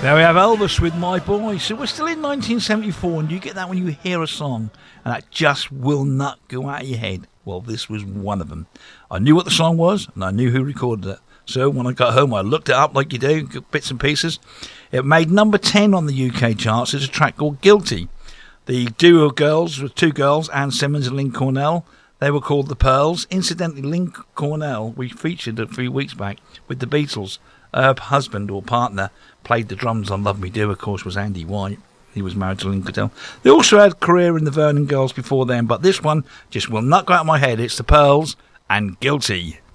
There we have Elvis with My Boy. So we're still in 1974, and you get that when you hear a song, and that just will not go out of your head. Well, this was one of them. I knew what the song was, and I knew who recorded it. So when I got home, I looked it up like you do, bits and pieces. It made number 10 on the UK charts. It's a track called Guilty. The duo of girls, with two girls, Anne Simmons and Lynn Cornell, they were called the Pearls. Incidentally, Lynn Cornell, we featured a few weeks back with the Beatles. Her husband or partner played the drums on Love Me Do, of course, was Andy White. He was married to Lynn Cornell. They also had a career in the Vernon Girls before then, but this one just will not go out of my head. It's the Pearls and Guilty.